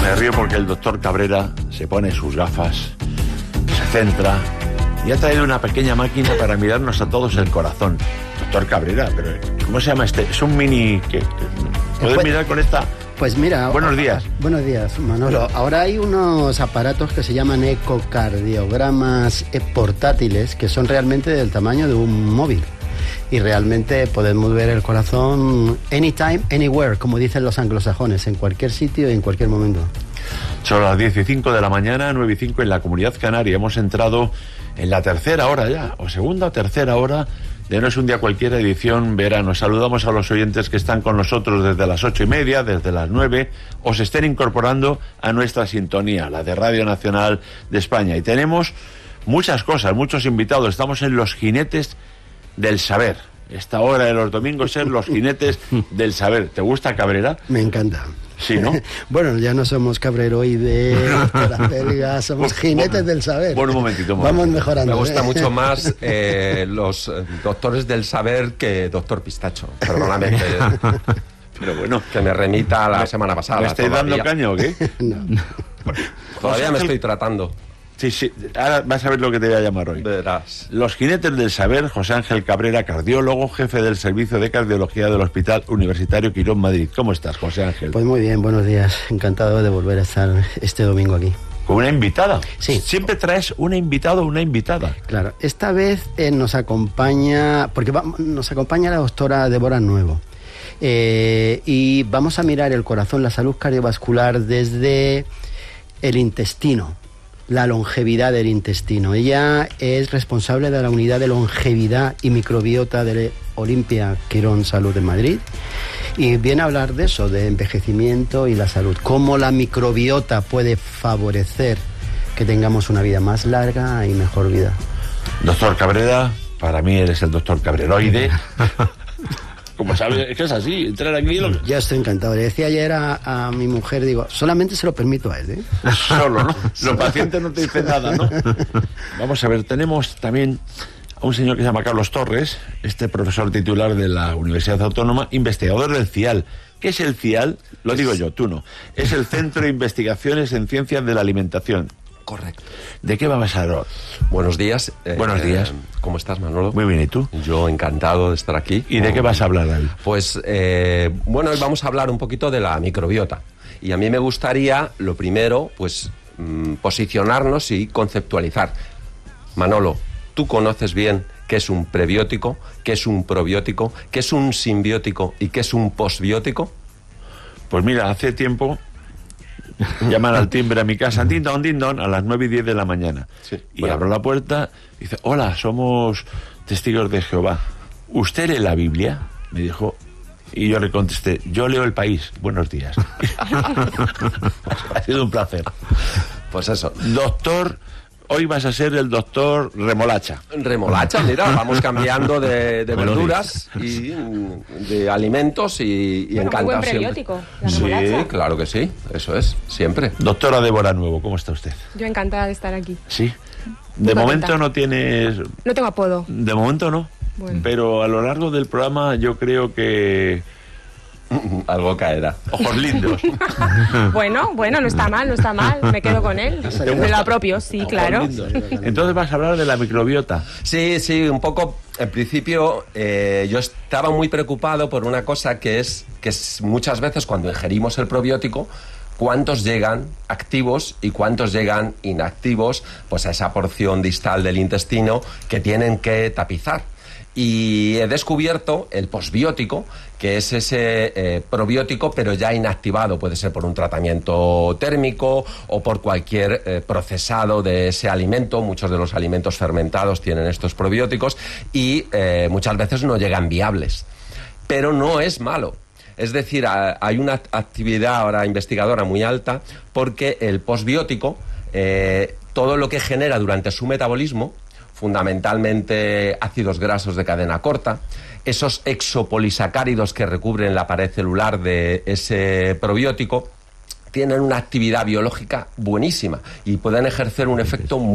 Me río porque el doctor Cabrera se pone sus gafas, se centra y ha traído una pequeña máquina para mirarnos a todos el corazón. Doctor Cabrera, pero ¿cómo se llama este? Es un mini... ¿Puedes mirar con esta? Pues mira... Buenos días. Buenos días, Manolo. Ahora hay unos aparatos que se llaman ecocardiogramas portátiles que son realmente del tamaño de un móvil. Y realmente podemos ver el corazón anytime, anywhere, como dicen los anglosajones, en cualquier sitio y en cualquier momento. Son las 10:05 de la mañana, 9:05 en la Comunidad Canaria. Hemos entrado en la tercera hora ya, o segunda o tercera hora de No es un día cualquiera, edición verano. Saludamos a los oyentes que están con nosotros desde las 8:30, desde las 9, o se estén incorporando a nuestra sintonía, la de Radio Nacional de España. Y tenemos muchas cosas, muchos invitados. Estamos en los jinetes del saber. Esta hora de los domingos es los jinetes del saber. ¿Te gusta, Cabrera? Me encanta. Sí, ¿no? Bueno, ya no somos cabreroides, belga, somos jinetes del saber. Bueno, un momentito. Vamos mejorando. Me gusta mucho más los doctores del saber que doctor Pistacho. Perdóname pero bueno, que me remita a la semana pasada. ¿Me estáis dando caña o qué? No. Bueno, Todavía me estoy tratando. Sí, ahora vas a ver lo que te voy a llamar hoy. Verás. Los jinetes del saber, José Ángel Cabrera, cardiólogo, jefe del servicio de cardiología del Hospital Universitario Quirón Madrid. ¿Cómo estás, José Ángel? Pues muy bien, buenos días. Encantado de volver a estar este domingo aquí. ¿Con una invitada? Sí. Siempre traes un invitado o una invitada. Claro, esta vez nos acompaña, nos acompaña la doctora Débora Nuevo. Y vamos a mirar el corazón, la salud cardiovascular desde el intestino. La longevidad del intestino. Ella es responsable de la unidad de longevidad y microbiota de Olimpia Quirón Salud de Madrid y viene a hablar de eso, de envejecimiento y la salud, cómo la microbiota puede favorecer que tengamos una vida más larga y mejor vida. Doctor Cabrera, para mí eres el doctor Cabreroide. Como sabes, es que es así, entrar aquí... Ya estoy encantado. Le decía ayer a mi mujer, digo, solamente se lo permito a él, ¿eh? Solo, ¿no? Los pacientes no te dicen nada, ¿no? Vamos a ver, tenemos también a un señor que se llama Carlos Torres, profesor titular de la Universidad Autónoma, investigador del CIAL. ¿Qué es el CIAL? Lo digo yo, tú no. Es el Centro de Investigaciones en Ciencias de la Alimentación. Correcto. ¿De qué vamos a hablar? Buenos días. Buenos días. ¿Cómo estás, Manolo? Muy bien, ¿y tú? Yo encantado de estar aquí. ¿Y de qué vas a hablar ahí? Pues, bueno, hoy vamos a hablar un poquito de la microbiota. Y a mí me gustaría, lo primero, pues, posicionarnos y conceptualizar. Manolo, ¿tú conoces bien qué es un prebiótico, qué es un probiótico, qué es un simbiótico y qué es un posbiótico? Pues mira, hace tiempo... Llaman al timbre a mi casa, din don, a las 9:10 de la mañana. Sí, y bueno. abro la puerta y dice, hola, somos testigos de Jehová. ¿Usted lee la Biblia? Me dijo. Y yo le contesté, yo leo El País. Buenos días. Ha sido un placer. Pues eso. Doctor, hoy vas a ser el doctor Remolacha. Remolacha, mira, vamos cambiando de verduras y de alimentos y Bueno, encanta muy buen siempre. prebiótico, la Sí, remolacha. claro que sí, eso es, siempre. Doctora Débora Nuevo, ¿cómo está usted? Yo encantada de estar aquí. Sí. Muy De contenta. momento no tienes... No tengo apodo. De momento no. Bueno. Pero a lo largo del programa yo creo que... Algo caerá. Ojos lindos. Bueno, no está mal, me quedo con él. Me lo apropio, sí, Ojos claro. lindos. Entonces vas a hablar de la microbiota. Sí, un poco. En principio, yo estaba muy preocupado por una cosa que es muchas veces cuando ingerimos el probiótico, cuántos llegan activos y cuántos llegan inactivos, pues a esa porción distal del intestino que tienen que tapizar. Y he descubierto el posbiótico, que es ese probiótico pero ya inactivado, puede ser por un tratamiento térmico o por cualquier procesado de ese alimento. Muchos de los alimentos fermentados tienen estos probióticos y muchas veces no llegan viables, pero no es malo. Es decir, hay una actividad ahora investigadora muy alta porque el posbiótico, todo lo que genera durante su metabolismo, fundamentalmente ácidos grasos de cadena corta, esos exopolisacáridos que recubren la pared celular de ese probiótico, tienen una actividad biológica buenísima y pueden ejercer un efecto